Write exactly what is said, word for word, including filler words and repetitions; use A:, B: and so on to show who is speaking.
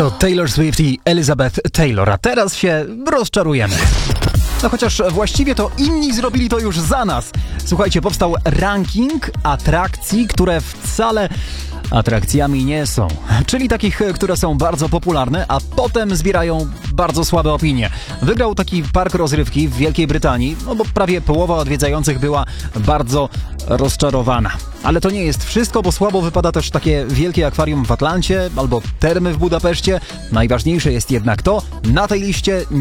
A: To Taylor Swift i Elizabeth Taylor, a teraz się rozczarujemy. No chociaż właściwie to inni zrobili to już za nas. Słuchajcie, powstał ranking atrakcji, które wcale atrakcjami nie są. Czyli takich, które są bardzo popularne, a potem zbierają bardzo słabe opinie. Wygrał taki park rozrywki w Wielkiej Brytanii, no bo prawie połowa odwiedzających była bardzo rozczarowana. Ale to nie jest wszystko, bo słabo wypada też takie wielkie akwarium w Atlancie albo termy w Budapeszcie. Najważniejsze jest jednak to, na tej liście